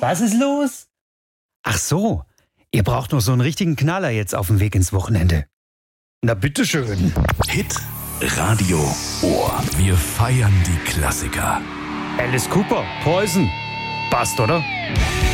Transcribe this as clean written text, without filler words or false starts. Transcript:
Was ist los? Ach so, ihr braucht noch so einen richtigen Knaller jetzt auf dem Weg ins Wochenende. Na bitteschön. Hit Radio Ohr. Wir feiern die Klassiker. Alice Cooper, Poison. Passt, oder?